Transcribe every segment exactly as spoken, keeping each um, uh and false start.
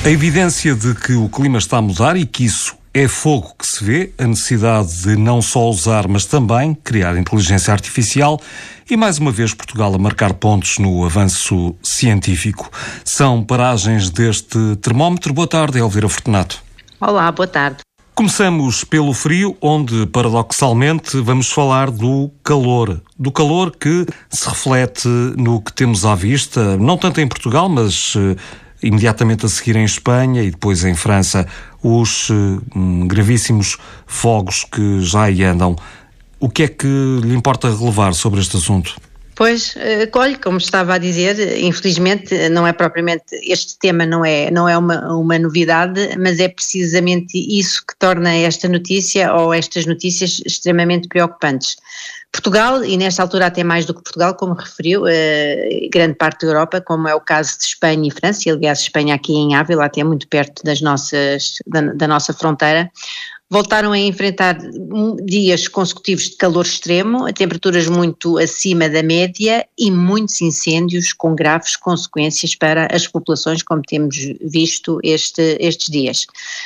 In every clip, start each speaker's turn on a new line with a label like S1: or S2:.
S1: A evidência de que o clima está a mudar e que isso é fogo que se vê, a necessidade de não só usar, mas também criar inteligência artificial e, mais uma vez, Portugal a marcar pontos no avanço científico. São paragens deste termómetro. Boa tarde, Elvira Fortunato.
S2: Olá, boa tarde.
S1: Começamos pelo frio, onde, paradoxalmente, vamos falar do calor. Do calor que se reflete no que temos à vista, não tanto em Portugal, mas uh, imediatamente a seguir em Espanha e depois em França, os uh, gravíssimos fogos que já aí andam. O que é que lhe importa relevar sobre este assunto?
S2: Pois, olhe, como estava a dizer, infelizmente não é propriamente, este tema não é, não é uma, uma novidade, mas é precisamente isso que torna esta notícia ou estas notícias extremamente preocupantes. Portugal, e nesta altura até mais do que Portugal, como referiu, eh, grande parte da Europa, como é o caso de Espanha e França, e aliás Espanha aqui em Ávila, até muito perto das nossas, da, da nossa fronteira, voltaram a enfrentar dias consecutivos de calor extremo, a temperaturas muito acima da média e muitos incêndios com graves consequências para as populações, como temos visto este, estes dias.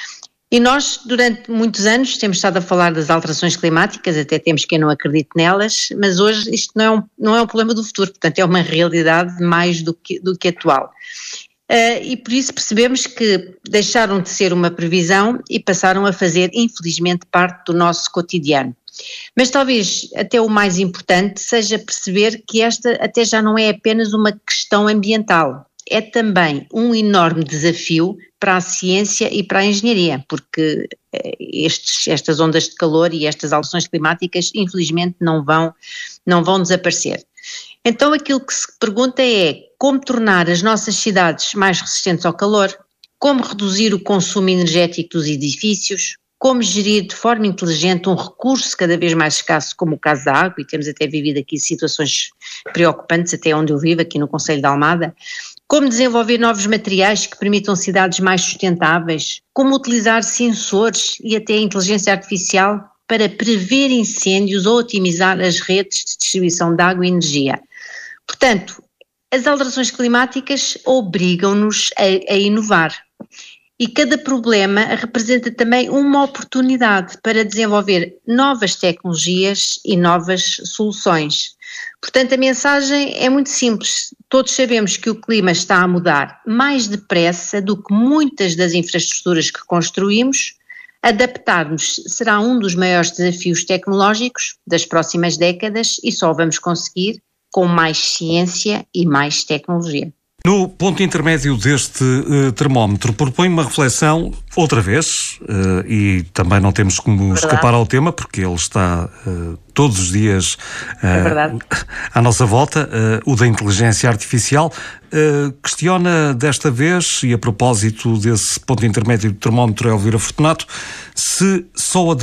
S2: E nós, durante muitos anos, temos estado a falar das alterações climáticas, até temos quem não acredite nelas, mas hoje isto não é um, não é um problema do futuro, portanto é uma realidade mais do que, do que atual. Uh, e por isso percebemos que deixaram de ser uma previsão e passaram a fazer, infelizmente, parte do nosso cotidiano. Mas talvez até o mais importante seja perceber que esta até já não é apenas uma questão ambiental, é também um enorme desafio para a ciência e para a engenharia, porque estes, estas ondas de calor e estas alterações climáticas, infelizmente, não vão, não vão desaparecer. Então aquilo que se pergunta é como tornar as nossas cidades mais resistentes ao calor, como reduzir o consumo energético dos edifícios, como gerir de forma inteligente um recurso cada vez mais escasso como o caso da água, e temos até vivido aqui situações preocupantes até onde eu vivo, aqui no Concelho de Almada, como desenvolver novos materiais que permitam cidades mais sustentáveis, como utilizar sensores e até a inteligência artificial para prever incêndios ou otimizar as redes de distribuição de água e energia. Portanto, as alterações climáticas obrigam-nos a, a inovar e cada problema representa também uma oportunidade para desenvolver novas tecnologias e novas soluções. Portanto, a mensagem é muito simples. Todos sabemos que o clima está a mudar mais depressa do que muitas das infraestruturas que construímos. Adaptar-nos será um dos maiores desafios tecnológicos das próximas décadas e só vamos conseguir com mais ciência e mais tecnologia.
S1: No ponto intermédio deste uh, termómetro, propõe uma reflexão, outra vez, uh, e também não temos como Verdade. escapar ao tema, porque ele está uh, todos os dias uh, é à nossa volta, uh, o da inteligência artificial. Uh, questiona desta vez, e a propósito desse ponto intermédio do termómetro, Elvira Fortunato, se só a